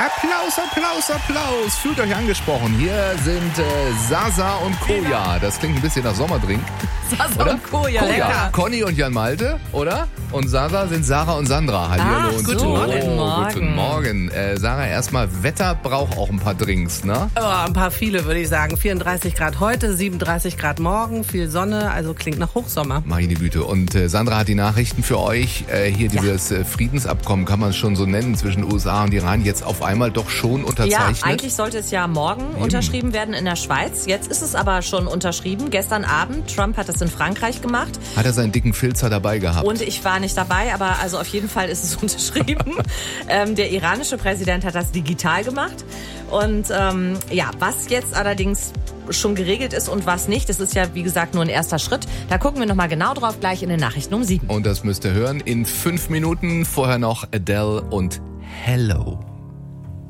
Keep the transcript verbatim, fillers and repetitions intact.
Applaus, Applaus, Applaus. Fühlt euch angesprochen. Hier sind äh, Sasa und Koja. Das klingt ein bisschen nach Sommerdrink. Sasa oder? und Koja, Koja. lecker. Conny und Jan Malte, oder? Und Sasa sind Sarah und Sandra. Hallihallo Ach, und guten so. Morgen. Oh, guten Morgen. Äh, Sarah, erstmal, Wetter braucht auch ein paar Drinks, ne? Oh, ein paar viele, würde ich sagen. vierunddreißig Grad heute, siebenunddreißig Grad morgen, viel Sonne, also klingt nach Hochsommer. Meine Güte. Und äh, Sandra hat die Nachrichten für euch. Äh, hier dieses äh, Friedensabkommen, kann man es schon so nennen, zwischen U S A und Iran, jetzt auf einmal doch schon unterzeichnet. Ja, eigentlich sollte es ja morgen Eben. unterschrieben werden in der Schweiz. Jetzt ist es aber schon unterschrieben. Gestern Abend, Trump hat es in Frankreich gemacht. Hat er seinen dicken Filzer dabei gehabt? Und ich war nicht dabei, aber also auf jeden Fall ist es unterschrieben. ähm, der iranische Präsident hat das digital gemacht. Und ähm, ja, was jetzt allerdings schon geregelt ist und was nicht, das ist ja wie gesagt nur ein erster Schritt. Da gucken wir nochmal genau drauf, gleich in den Nachrichten um sieben. Und das müsst ihr hören in fünf Minuten. Vorher noch Adele und Hello.